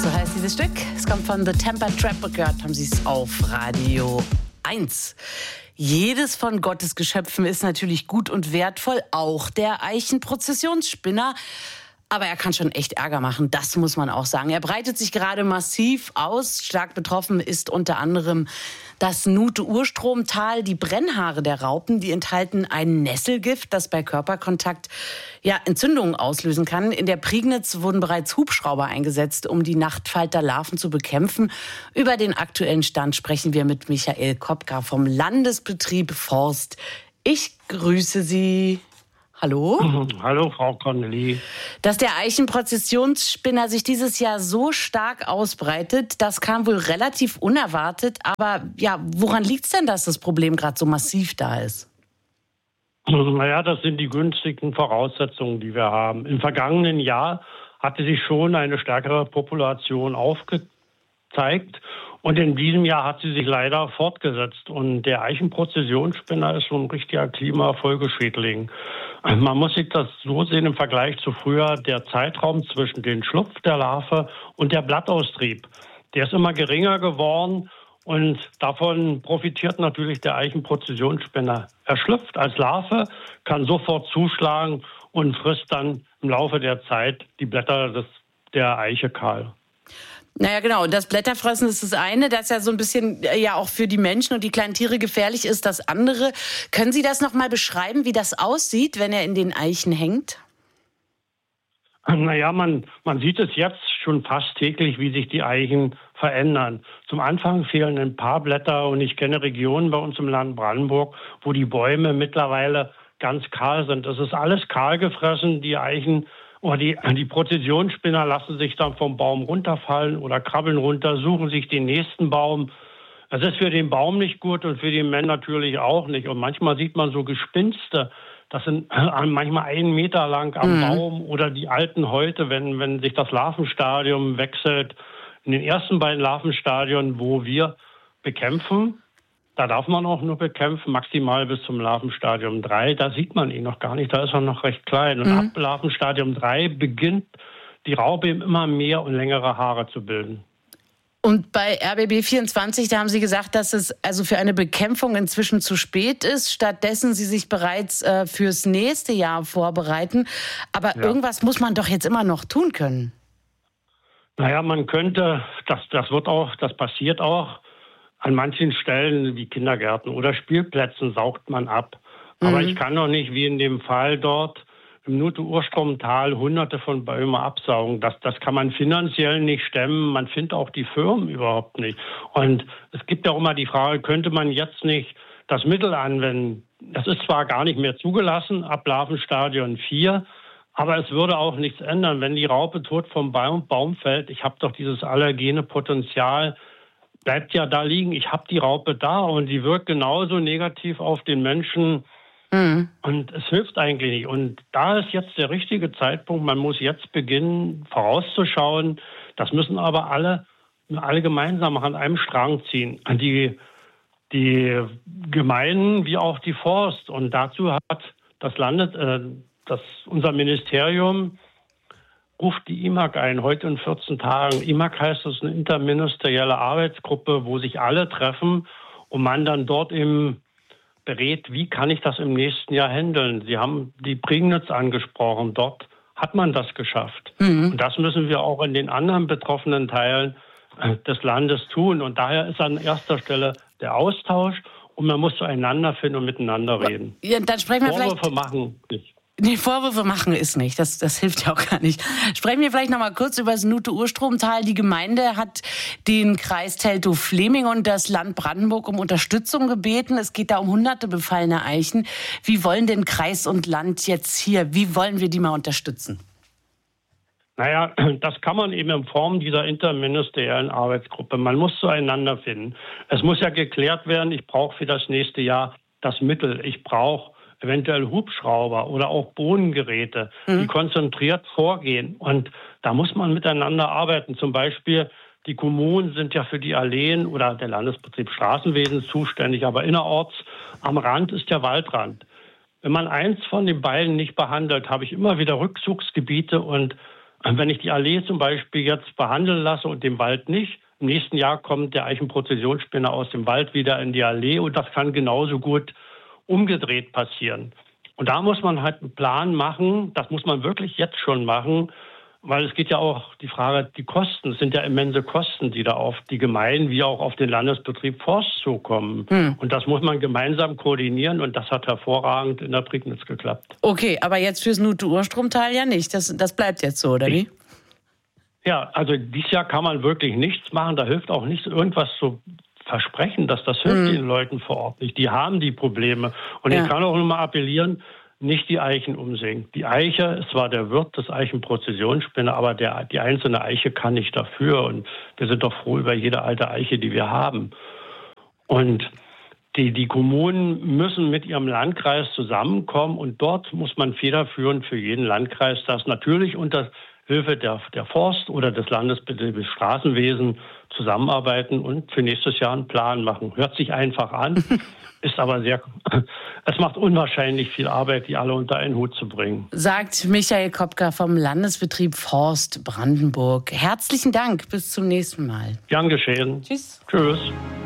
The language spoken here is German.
So heißt dieses Stück. Es kommt von The Temper Trap. Gehört haben Sie es auf Radio 1. Jedes von Gottes Geschöpfen ist natürlich gut und wertvoll, auch der Eichenprozessionsspinner. Aber er kann schon echt Ärger machen, das muss man auch sagen. Er breitet sich gerade massiv aus. Stark betroffen ist unter anderem das Nuthe-Urstromtal. Die Brennhaare der Raupen, die enthalten ein Nesselgift, das bei Körperkontakt Entzündungen auslösen kann. In der Prignitz wurden bereits Hubschrauber eingesetzt, um die Nachtfalterlarven zu bekämpfen. Über den aktuellen Stand sprechen wir mit Michael Kopka vom Landesbetrieb Forst. Ich grüße Sie. Hallo? Hallo, Frau Connelly. Dass der Eichenprozessionsspinner sich dieses Jahr so stark ausbreitet, das kam wohl relativ unerwartet. Aber ja, woran liegt es denn, dass das Problem gerade so massiv da ist? Naja, das sind die günstigen Voraussetzungen, die wir haben. Im vergangenen Jahr hatte sich schon eine stärkere Population aufgezeigt. Und in diesem Jahr hat sie sich leider fortgesetzt. Und der Eichenprozessionsspinner ist so ein richtiger Klimafolgeschädling. Man muss sich das so sehen im Vergleich zu früher, der Zeitraum zwischen dem Schlupf der Larve und der Blattaustrieb. Der ist immer geringer geworden und davon profitiert natürlich der Eichenprozessionsspinner. Er schlüpft als Larve, kann sofort zuschlagen und frisst dann im Laufe der Zeit die Blätter der Eiche kahl. Naja, genau. Das Blätterfressen ist das eine, das ja so ein bisschen ja auch für die Menschen und die kleinen Tiere gefährlich ist. Das andere. Können Sie das noch mal beschreiben, wie das aussieht, wenn er in den Eichen hängt? Naja, man sieht es jetzt schon fast täglich, wie sich die Eichen verändern. Zum Anfang fehlen ein paar Blätter und ich kenne Regionen bei uns im Land Brandenburg, wo die Bäume mittlerweile ganz kahl sind. Es ist alles kahl gefressen, die Eichen. Oder die Prozessionsspinner lassen sich dann vom Baum runterfallen oder krabbeln runter, suchen sich den nächsten Baum. Das ist für den Baum nicht gut und für den Mensch natürlich auch nicht. Und manchmal sieht man so Gespinste, das sind manchmal 1 Meter lang am Baum oder die alten Häute, wenn sich das Larvenstadium wechselt. In den ersten beiden Larvenstadien, wo wir bekämpfen, da darf man auch nur bekämpfen, maximal bis zum Larvenstadium 3. Da sieht man ihn noch gar nicht, da ist er noch recht klein. Und ab Larvenstadium 3 beginnt die Raupe immer mehr und längere Haare zu bilden. Und bei RBB 24, da haben Sie gesagt, dass es also für eine Bekämpfung inzwischen zu spät ist. Stattdessen Sie sich bereits fürs nächste Jahr vorbereiten. Aber irgendwas muss man doch jetzt immer noch tun können. Naja, man könnte, das passiert auch. An manchen Stellen wie Kindergärten oder Spielplätzen saugt man ab. Aber ich kann doch nicht, wie in dem Fall dort im Nuthe-Urstromtal, Hunderte von Bäumen absaugen. Das kann man finanziell nicht stemmen. Man findet auch die Firmen überhaupt nicht. Und es gibt ja auch immer die Frage, könnte man jetzt nicht das Mittel anwenden? Das ist zwar gar nicht mehr zugelassen ab Larvenstadium 4, aber es würde auch nichts ändern, wenn die Raupe tot vom Baum fällt. Ich habe doch dieses allergene Potenzial, bleibt ja da liegen. Ich habe die Raupe da und die wirkt genauso negativ auf den Menschen. Und es hilft eigentlich nicht. Und da ist jetzt der richtige Zeitpunkt. Man muss jetzt beginnen, vorauszuschauen. Das müssen aber alle gemeinsam an einem Strang ziehen. Die Gemeinden wie auch die Forst. Und dazu hat unser Ministerium ruft die IMAG ein, heute in 14 Tagen. IMAG heißt, das ist eine interministerielle Arbeitsgruppe, wo sich alle treffen und man dann dort eben berät, wie kann ich das im nächsten Jahr handeln. Sie haben die Prignitz angesprochen, dort hat man das geschafft. Und das müssen wir auch in den anderen betroffenen Teilen des Landes tun. Und daher ist an erster Stelle der Austausch und man muss zueinander finden und miteinander reden. Ja, dann sprechen wir Vorwürfe machen nicht. Nee, Vorwürfe machen ist nicht. Das hilft ja auch gar nicht. Sprechen wir vielleicht noch mal kurz über das Nuthe-Urstromtal. Die Gemeinde hat den Kreis Teltow-Fleming und das Land Brandenburg um Unterstützung gebeten. Es geht da um hunderte befallene Eichen. Wie wollen denn Kreis und Land jetzt hier, wie wollen wir die mal unterstützen? Naja, das kann man eben in Form dieser interministeriellen Arbeitsgruppe. Man muss zueinander finden. Es muss ja geklärt werden, ich brauche für das nächste Jahr das Mittel. Ich brauche eventuell Hubschrauber oder auch Bodengeräte, die konzentriert vorgehen. Und da muss man miteinander arbeiten. Zum Beispiel, die Kommunen sind ja für die Alleen oder der Landesbetrieb Straßenwesen zuständig, aber innerorts am Rand ist der Waldrand. Wenn man eins von den beiden nicht behandelt, habe ich immer wieder Rückzugsgebiete und Wenn ich die Allee zum Beispiel jetzt behandeln lasse und den Wald nicht, im nächsten Jahr kommt der Eichenprozessionsspinner aus dem Wald wieder in die Allee und das kann genauso gut umgedreht passieren. Und da muss man halt einen Plan machen, das muss man wirklich jetzt schon machen, weil es geht ja auch die Frage, die Kosten, es sind ja immense Kosten, die da auf die Gemeinden wie auch auf den Landesbetrieb Forst zukommen. Und das muss man gemeinsam koordinieren und das hat hervorragend in der Prignitz geklappt. Okay, aber jetzt fürs Nute-Urstromtal ja nicht, das bleibt jetzt so, oder wie? Ja, also dieses Jahr kann man wirklich nichts machen, da hilft auch nichts, irgendwas zu versprechen, dass das hilft den Leuten vor Ort nicht. Die haben die Probleme und ich kann auch nur mal appellieren, nicht die Eichen umsägen. Die Eiche ist zwar der Wirt des Eichenprozessionsspinner, aber die einzelne Eiche kann nicht dafür. Und wir sind doch froh über jede alte Eiche, die wir haben. Und die Kommunen müssen mit ihrem Landkreis zusammenkommen. Und dort muss man federführend für jeden Landkreis das natürlich unter Hilfe der Forst oder des Landesbetriebes Straßenwesen zusammenarbeiten und für nächstes Jahr einen Plan machen. Hört sich einfach an, ist aber es macht unwahrscheinlich viel Arbeit, die alle unter einen Hut zu bringen. Sagt Michael Kopka vom Landesbetrieb Forst Brandenburg. Herzlichen Dank, bis zum nächsten Mal. Gern geschehen. Tschüss. Tschüss.